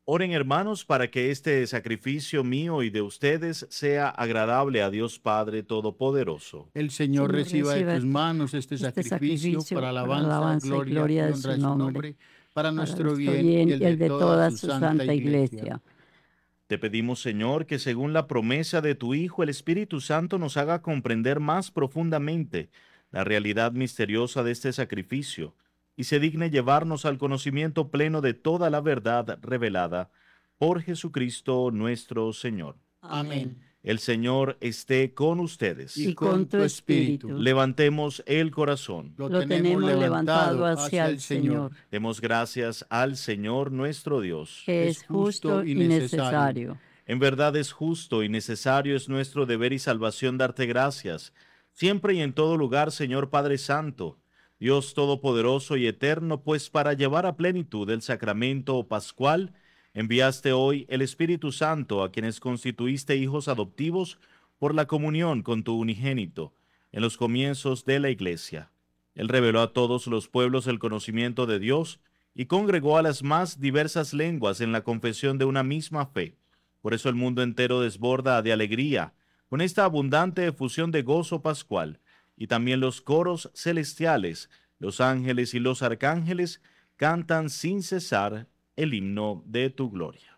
Oren, hermanos, para que este sacrificio mío y de ustedes sea agradable a Dios Padre Todopoderoso. El Señor Señor, reciba de reciba tus manos este este sacrificio para sacrificio para alabanza, alabanza y gloria y gloria de honra su de su nombre, nombre, para para nuestro nuestro bien y bien el y de el de toda toda su su santa santa iglesia. iglesia. Te pedimos, Señor, que según la promesa de tu Hijo, el Espíritu Santo nos haga comprender más profundamente la realidad misteriosa de este sacrificio y se digne llevarnos al conocimiento pleno de toda la verdad revelada por Jesucristo nuestro Señor. Amén. Amén. El Señor esté con Y Y ustedes. con con tu tu espíritu. espíritu Levantemos el corazón. Lo lo tenemos tenemos levantado levantado hacia hacia el el Señor. Señor, Demos gracias al Señor nuestro Dios. que Es es justo justo y y necesario. necesario. En verdad es justo y necesario es nuestro deber y salvación darte gracias, siempre y en todo lugar, Señor Padre Santo, Dios Todopoderoso y Eterno, pues para llevar a plenitud el sacramento pascual, enviaste hoy el Espíritu Santo a quienes constituiste hijos adoptivos por la comunión con tu unigénito en los comienzos de la Iglesia. Él reveló a todos los pueblos el conocimiento de Dios y congregó a las más diversas lenguas en la confesión de una misma fe. Por eso el mundo entero desborda de alegría con esta abundante efusión de gozo pascual, y también los coros celestiales, los ángeles y los arcángeles cantan sin cesar el himno de tu gloria.